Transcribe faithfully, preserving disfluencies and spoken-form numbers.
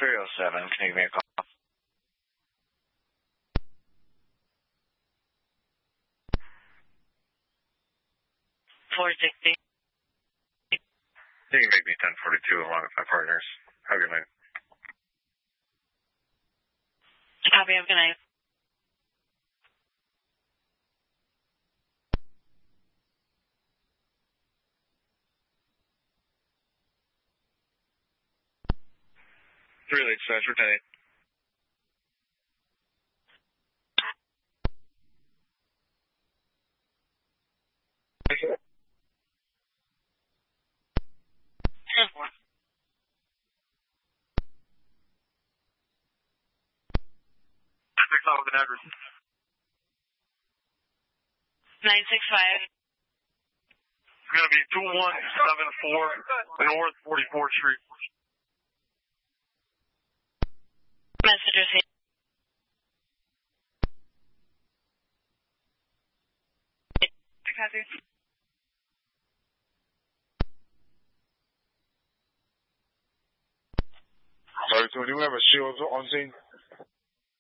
three oh seven, can you give me a call? four sixty. You can make me ten forty-two along with my partners. Have a good night. Copy, have a good night. Three late smash for ten. ten four. Six off with an address. nine six five. It's going to be two one seven four North forty-fourth Street. Messengers here. Copy. Sorry, so do you have a shield on scene?